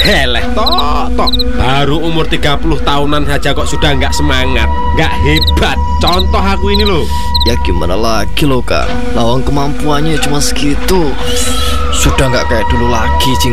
Heleh tok. Baru umur 30 tahunan saja kok sudah nggak semangat, nggak hebat. Contoh aku ini loh. Ya gimana lagi loh Kang, lawang kemampuannya cuma segitu. Sudah nggak kayak dulu lagi, Cing.